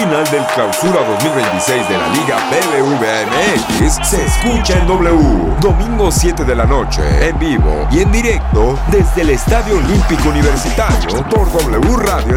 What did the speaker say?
final del Clausura 2026 de la Liga BBVA MX se escucha en W. Domingo 7 de la noche, en vivo y en directo desde el Estadio Olímpico Universitario por W Radio